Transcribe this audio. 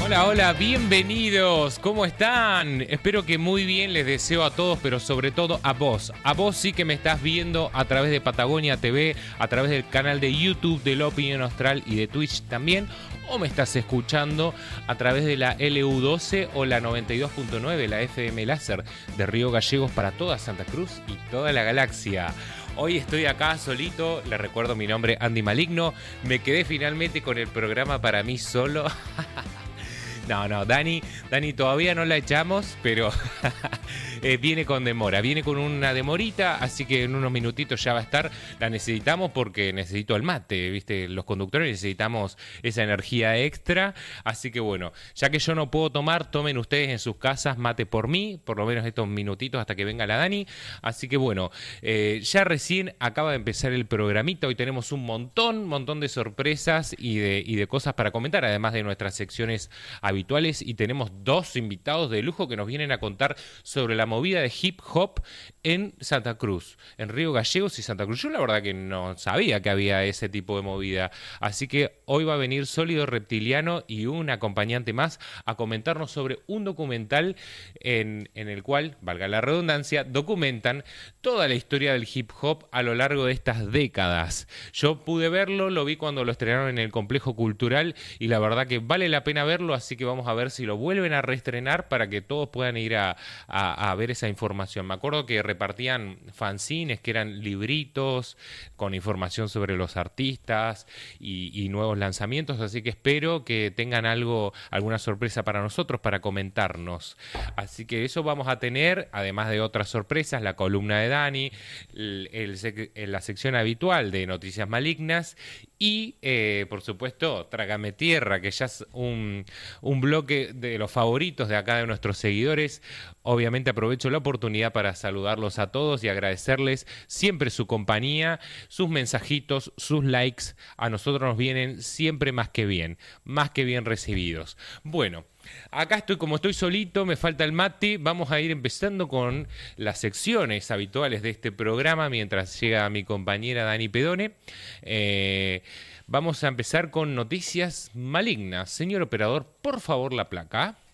Hola, hola, bienvenidos. ¿Cómo están? Espero que muy bien, les deseo a todos, pero sobre todo a vos. A vos sí que me estás viendo a través de Patagonia TV, a través del canal de YouTube de La Opinión Austral y de Twitch también. O me estás escuchando a través de la LU12 o la 92.9, la FM Láser de Río Gallegos para toda Santa Cruz y toda la galaxia. Hoy estoy acá solito, les recuerdo mi nombre Andy Maligno. Me quedé finalmente con el programa para mí solo. No, Dani todavía no la echamos, pero viene con demora, viene con una demorita, así que en unos minutitos ya va a estar. La necesitamos porque necesito el mate, ¿viste? Los conductores necesitamos esa energía extra, así que bueno, ya que yo no puedo tomar, tomen ustedes en sus casas mate por mí, por lo menos estos minutitos hasta que venga la Dani. Así que bueno, ya recién acaba de empezar el programita, hoy tenemos un montón de sorpresas y de cosas para comentar, además de nuestras secciones habituales, y tenemos dos invitados de lujo que nos vienen a contar sobre la movida de hip hop en Santa Cruz, en Río Gallegos y Santa Cruz. Yo la verdad que no sabía que había ese tipo de movida, así que hoy va a venir Sólido Reptiliano y un acompañante más a comentarnos sobre un documental en el cual, valga la redundancia, documentan toda la historia del hip hop a lo largo de estas décadas. Yo pude verlo, lo vi cuando lo estrenaron en el Complejo Cultural y la verdad que vale la pena verlo, así que vamos a ver si lo vuelven a reestrenar para que todos puedan ir a ver esa información. Me acuerdo que repartían fanzines que eran libritos con información sobre los artistas y nuevos lanzamientos, así que espero que tengan alguna sorpresa para nosotros, para comentarnos. Así que eso vamos a tener, además de otras sorpresas, la columna de Dani, la sección habitual de Noticias Malignas y, por supuesto, Trágame Tierra, que ya es un bloque de los favoritos de acá de nuestros seguidores. Obviamente aprovecho la oportunidad para saludarlos a todos y agradecerles siempre su compañía, sus mensajitos, sus likes. A nosotros nos vienen siempre más que bien recibidos. Bueno, acá estoy, como estoy solito, me falta el mate. Vamos a ir empezando con las secciones habituales de este programa mientras llega mi compañera Dani Pedone. Vamos a empezar con Noticias Malignas. Señor operador, por favor, la placa.